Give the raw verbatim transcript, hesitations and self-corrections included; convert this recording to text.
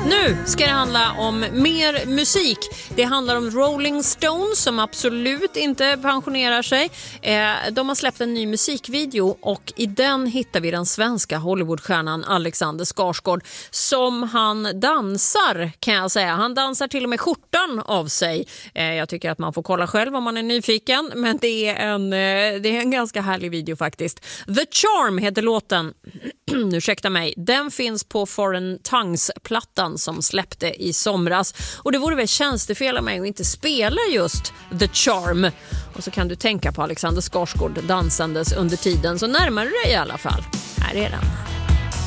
Nu ska det handla om mer musik. Det handlar om Rolling Stones som absolut inte pensionerar sig. De har släppt en ny musikvideo och i den hittar vi den svenska Hollywoodstjärnan Alexander Skarsgård som han dansar, kan jag säga. Han dansar till och med skjortan av sig. Jag tycker att man får kolla själv om man är nyfiken, men det är en, det är en ganska härlig video faktiskt. The Charm heter låten. Ursäkta mig. Den finns på Foreign Tongues-plattan som släppte i somras. Och det vore väl tjänstefel av mig att inte spela just The Charm. Och så kan du tänka på Alexander Skarsgård dansandes under tiden, så närmar du dig i alla fall. Här är den.